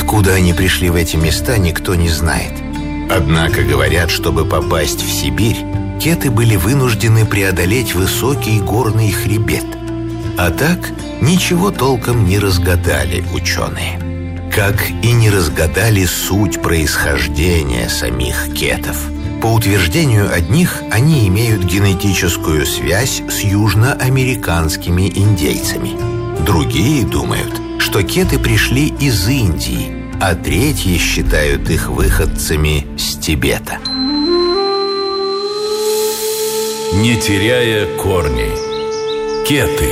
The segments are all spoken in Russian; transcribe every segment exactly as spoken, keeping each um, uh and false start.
Откуда они пришли в эти места, никто не знает. Однако говорят, чтобы попасть в Сибирь, кеты были вынуждены преодолеть высокий горный хребет. А так ничего толком не разгадали ученые. Как и не разгадали суть происхождения самих кетов. По утверждению одних, они имеют генетическую связь с южноамериканскими индейцами. Другие думают, что кеты пришли из Индии, а третьи считают их выходцами с Тибета. Не теряя корней. Кеты.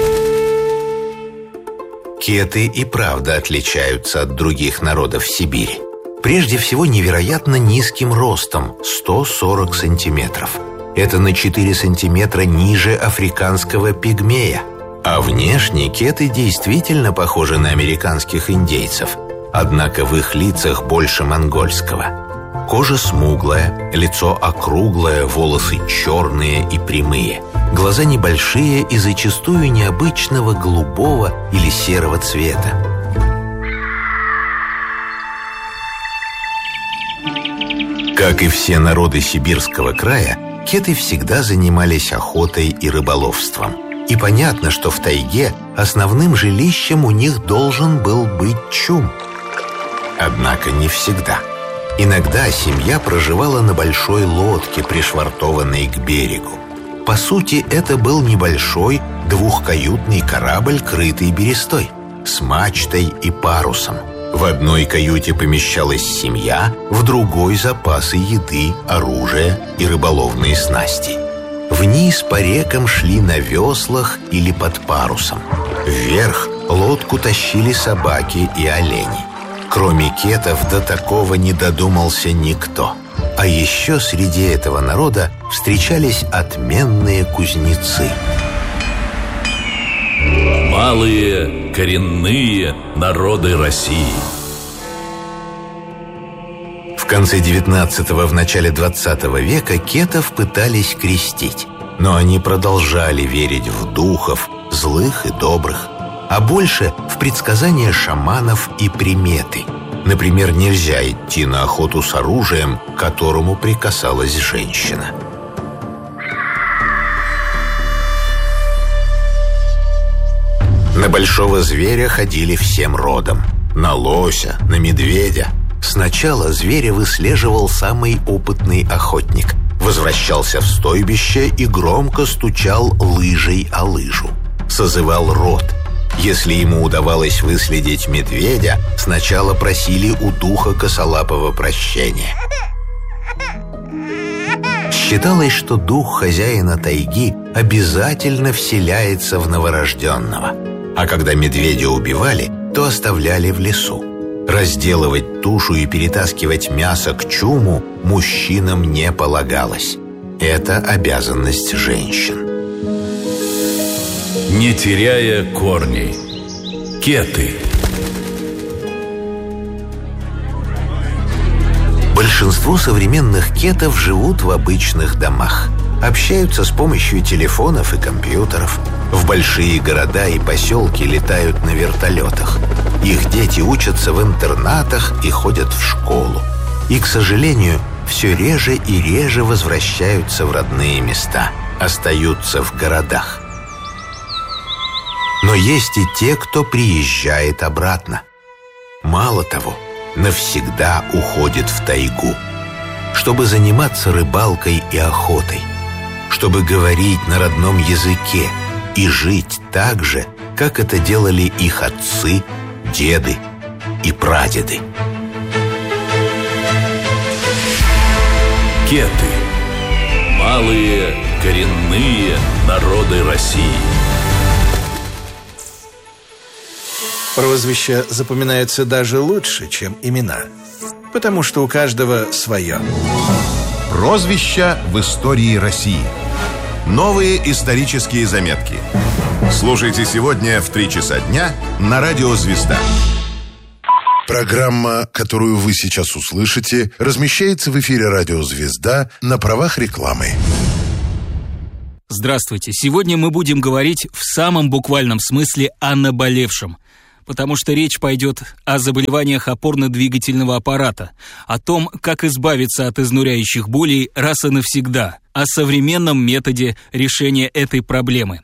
Кеты и правда отличаются от других народов Сибири. Прежде всего, невероятно низким ростом – сто сорок сантиметров. Это на четыре сантиметра ниже африканского пигмея. А внешне кеты действительно похожи на американских индейцев, однако в их лицах больше монгольского. Кожа смуглая, лицо округлое, волосы черные и прямые. Глаза небольшие и зачастую необычного голубого или серого цвета. Как и все народы Сибирского края, кеты всегда занимались охотой и рыболовством. И понятно, что в тайге основным жилищем у них должен был быть чум. Однако не всегда. Иногда семья проживала на большой лодке, пришвартованной к берегу. По сути, это был небольшой двухкаютный корабль, крытый берестой, с мачтой и парусом. В одной каюте помещалась семья, в другой – запасы еды, оружия и рыболовные снасти. Вниз по рекам шли на веслах или под парусом. Вверх лодку тащили собаки и олени. Кроме кетов до такого не додумался никто. А еще среди этого народа встречались отменные кузнецы. Малые коренные народы России. В конце девятнадцатого, в начале двадцатого века кетов пытались крестить. Но они продолжали верить в духов, злых и добрых, а больше в предсказания шаманов и приметы. Например, нельзя идти на охоту с оружием, к которому прикасалась женщина. На большого зверя ходили всем родом. На лося, на медведя. Сначала зверя выслеживал самый опытный охотник. Возвращался в стойбище и громко стучал лыжей о лыжу. Созывал род. Если ему удавалось выследить медведя, сначала просили у духа косолапого прощения. Считалось, что дух хозяина тайги обязательно вселяется в новорожденного. А когда медведя убивали, то оставляли в лесу. Разделывать тушу и перетаскивать мясо к чуму мужчинам не полагалось. Это обязанность женщин. Не теряя корней. Кеты. Большинство современных кетов живут в обычных домах. Общаются с помощью телефонов и компьютеров. В большие города и поселки летают на вертолетах. Их дети учатся в интернатах и ходят в школу. И, к сожалению, все реже и реже возвращаются в родные места, остаются в городах. Но есть и те, кто приезжает обратно. Мало того, навсегда уходит в тайгу, чтобы заниматься рыбалкой и охотой, чтобы говорить на родном языке и жить так же, как это делали их отцы, деды и прадеды. Кеты. Малые коренные народы России. Прозвища запоминаются даже лучше, чем имена, потому что у каждого свое. Прозвища в истории России. Новые исторические заметки. Слушайте сегодня в три часа дня на радио «Звезда». Программа, которую вы сейчас услышите, размещается в эфире радио «Звезда» на правах рекламы. Здравствуйте. Сегодня мы будем говорить в самом буквальном смысле о наболевшем. потому что речь пойдет о заболеваниях опорно-двигательного аппарата, о том, как избавиться от изнуряющих болей раз и навсегда, о современном методе решения этой проблемы.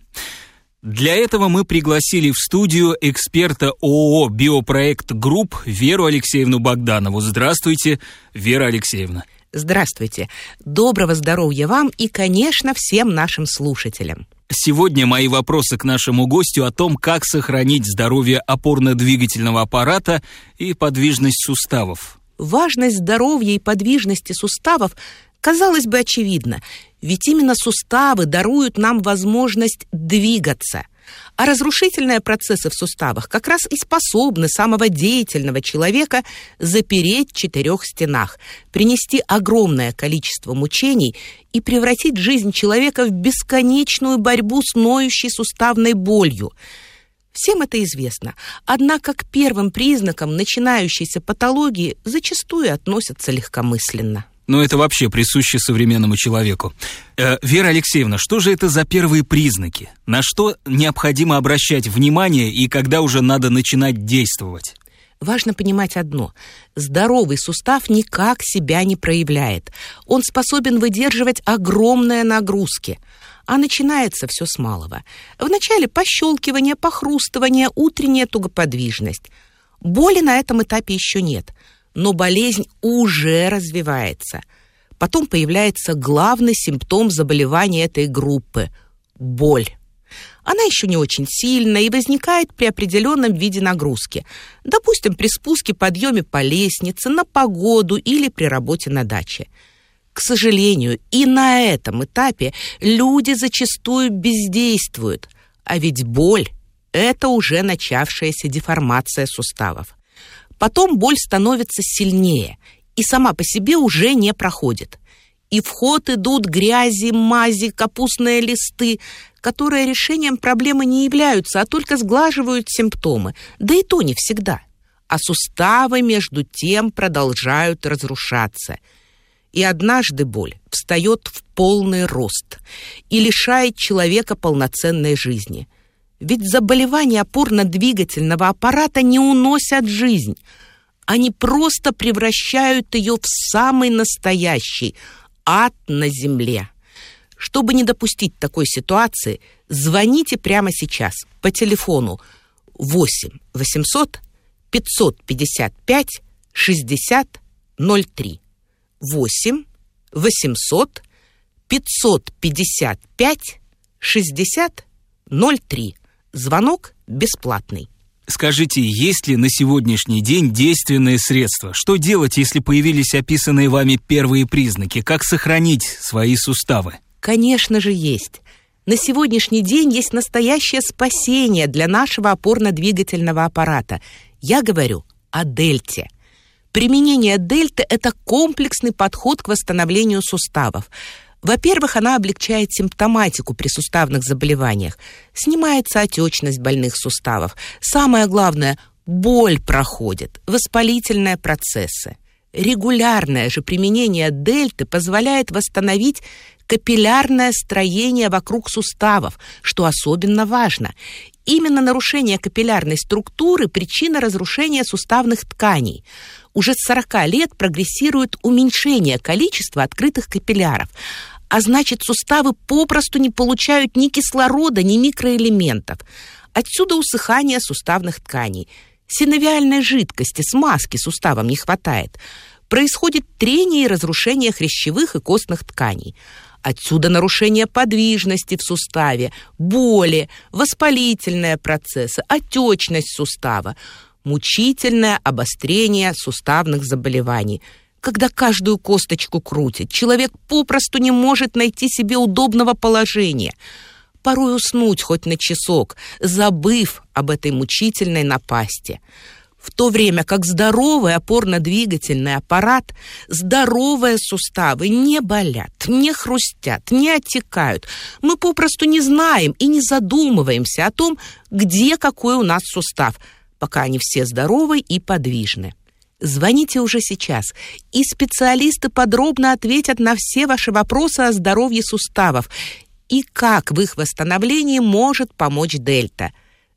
Для этого мы пригласили в студию эксперта ООО «Биопроект Групп» Веру Алексеевну Богданову. Здравствуйте, Вера Алексеевна. Здравствуйте. Доброго здоровья вам и, конечно, всем нашим слушателям. Сегодня мои вопросы к нашему гостю о том, как сохранить здоровье опорно-двигательного аппарата и подвижность суставов. Важность здоровья и подвижности суставов, казалось бы, очевидна, ведь именно суставы даруют нам возможность двигаться. А разрушительные процессы в суставах как раз и способны самого деятельного человека запереть в четырех стенах, принести огромное количество мучений и превратить жизнь человека в бесконечную борьбу с ноющей суставной болью. Всем это известно, однако к первым признакам начинающейся патологии зачастую относятся легкомысленно. Но это вообще присуще современному человеку. Э, Вера Алексеевна, что же это за первые признаки? На что необходимо обращать внимание и когда уже надо начинать действовать? Важно понимать одно. Здоровый сустав никак себя не проявляет. Он способен выдерживать огромные нагрузки. А начинается все с малого. Вначале пощелкивание, похрустывание, утренняя тугоподвижность. Боли на этом этапе еще нет. Но болезнь уже развивается. Потом появляется главный симптом заболевания этой группы – боль. Она еще не очень сильная и возникает при определенном виде нагрузки. Допустим, при спуске, подъеме по лестнице, на погоду или при работе на даче. К сожалению, и на этом этапе люди зачастую бездействуют. А ведь боль – это уже начавшаяся деформация суставов. Потом боль становится сильнее и сама по себе уже не проходит. И в ход идут грязи, мази, капустные листы, которые решением проблемы не являются, а только сглаживают симптомы. Да и то не всегда. А суставы, между тем, продолжают разрушаться. И однажды боль встает в полный рост и лишает человека полноценной жизни. Ведь заболевания опорно-двигательного аппарата не уносят жизнь. Они просто превращают ее в самый настоящий ад на земле. Чтобы не допустить такой ситуации, звоните прямо сейчас по телефону восемь восемьсот пятьсот пятьдесят пять шестьдесят ноль три. восемь восемьсот пятьсот пятьдесят пять шестьдесят ноль три. Звонок бесплатный. Скажите, есть ли на сегодняшний день действенные средства? Что делать, если появились описанные вами первые признаки? Как сохранить свои суставы? Конечно же, есть. На сегодняшний день есть настоящее спасение для нашего опорно-двигательного аппарата. Я говорю о дельте. Применение дельты – это комплексный подход к восстановлению суставов. Во-первых, она облегчает симптоматику при суставных заболеваниях. Снимается отечность больных суставов. Самое главное – боль проходит, воспалительные процессы. Регулярное же применение дельты позволяет восстановить капиллярное строение вокруг суставов, что особенно важно. Именно нарушение капиллярной структуры – причина разрушения суставных тканей. Уже с сорока лет прогрессирует уменьшение количества открытых капилляров, а значит, суставы попросту не получают ни кислорода, ни микроэлементов. Отсюда усыхание суставных тканей. Синовиальной жидкости, смазки суставам не хватает. Происходит трение и разрушение хрящевых и костных тканей. Отсюда нарушение подвижности в суставе, боли, воспалительные процессы, отечность сустава, мучительное обострение суставных заболеваний. Когда каждую косточку крутит, человек попросту не может найти себе удобного положения. Порой уснуть хоть на часок, забыв об этой мучительной напасти. В то время как здоровый опорно-двигательный аппарат, здоровые суставы не болят, не хрустят, не отекают. Мы попросту не знаем и не задумываемся о том, где какой у нас сустав, пока они все здоровы и подвижны. Звоните уже сейчас, и специалисты подробно ответят на все ваши вопросы о здоровье суставов и как в их восстановлении может помочь дельта.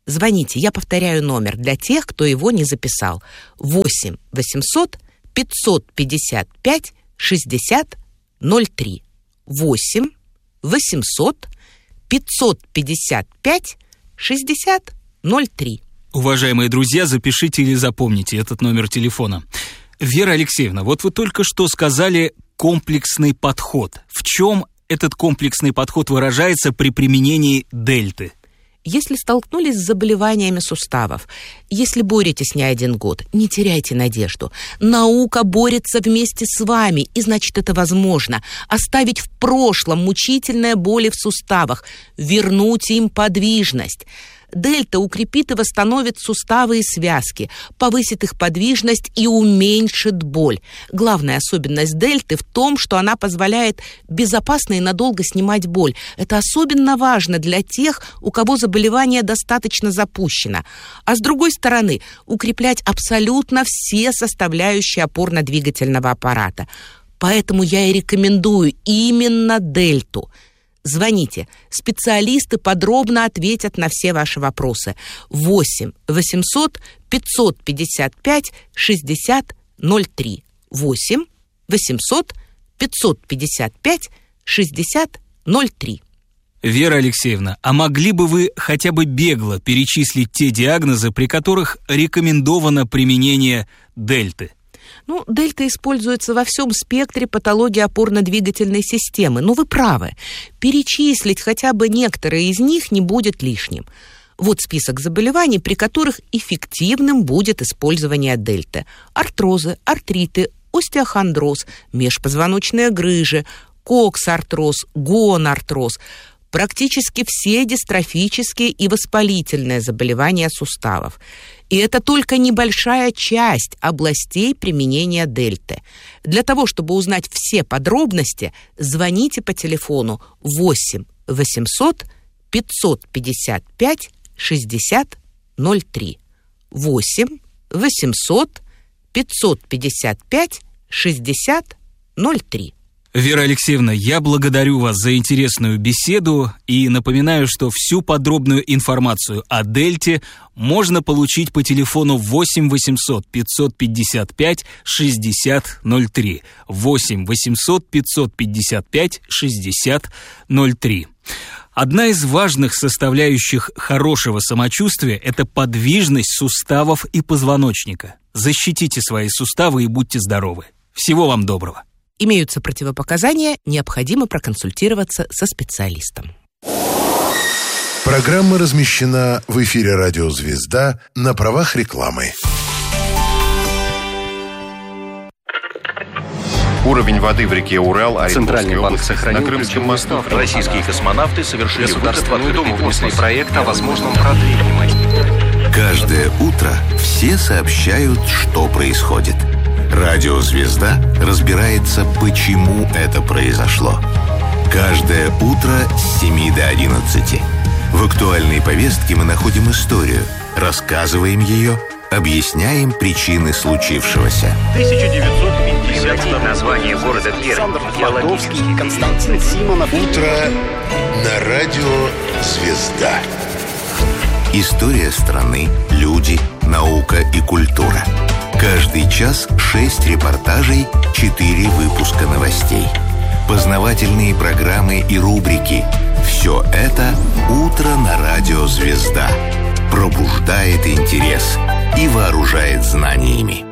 Звоните, я повторяю номер для тех, кто его не записал. восемь восемьсот пятьсот пятьдесят пять шестьдесят ноль три. восемь восемьсот пятьсот пятьдесят пять шестьдесят ноль три. Уважаемые друзья, запишите или запомните этот номер телефона. Вера Алексеевна, вот вы только что сказали комплексный подход. В чем этот комплексный подход выражается при применении дельты? Если столкнулись с заболеваниями суставов, если боретесь не один год, не теряйте надежду. Наука борется вместе с вами, и значит, это возможно. Оставить в прошлом мучительные боли в суставах, вернуть им подвижность. Дельта укрепит и восстановит суставы и связки, повысит их подвижность и уменьшит боль. Главная особенность дельты в том, что она позволяет безопасно и надолго снимать боль. Это особенно важно для тех, у кого заболевание достаточно запущено. А с другой стороны, укреплять абсолютно все составляющие опорно-двигательного аппарата. Поэтому я и рекомендую именно дельту. Звоните. Специалисты подробно ответят на все ваши вопросы. восемь восемьсот пятьсот пятьдесят пять шестьдесят ноль три. восемь восемьсот пятьсот пятьдесят пять шестьдесят ноль три. Вера Алексеевна, а могли бы вы хотя бы бегло перечислить те диагнозы, при которых рекомендовано применение дельты? Ну, дельта используется во всем спектре патологии опорно-двигательной системы. Но вы правы. Перечислить хотя бы некоторые из них не будет лишним. Вот список заболеваний, при которых эффективным будет использование дельты. Артрозы, артриты, остеохондроз, межпозвоночные грыжи, коксартроз, гонартроз. Практически все дистрофические и воспалительные заболевания суставов. И это только небольшая часть областей применения дельты. Для того, чтобы узнать все подробности, звоните по телефону восемь восемьсот пятьсот пятьдесят пять шестьдесят ноль три. восемь восемьсот пятьсот пятьдесят пять шестьдесят ноль три. Вера Алексеевна, я благодарю вас за интересную беседу и напоминаю, что всю подробную информацию о дельте можно получить по телефону восемь восемьсот пятьсот пятьдесят пять шестьдесят ноль три. восемь восемьсот пятьсот пятьдесят пять шестьдесят ноль три. Одна из важных составляющих хорошего самочувствия – это подвижность суставов и позвоночника. Защитите свои суставы и будьте здоровы. Всего вам доброго. Имеются противопоказания, необходимо проконсультироваться со специалистом. Программа размещена в эфире «Радио Звезда» на правах рекламы. Уровень воды в реке Урал, Центральный банк сохранил на Крымском мосту. Российские космонавты совершили государственную думу внесли проект о возможном продлении. Каждое утро все сообщают, что происходит. Радио «Звезда» разбирается, почему это произошло. Каждое утро с семи до одиннадцати. В актуальной повестке мы находим историю, рассказываем ее, объясняем причины случившегося. тысяча девятьсот пятьдесят второй название города Пермь. Геологический Константин Симонов. Утро на радио «Звезда». История страны, люди, наука и культура. Каждый час шесть репортажей, четыре выпуска новостей. Познавательные программы и рубрики. Все это «Утро на радио «Звезда». Пробуждает интерес и вооружает знаниями.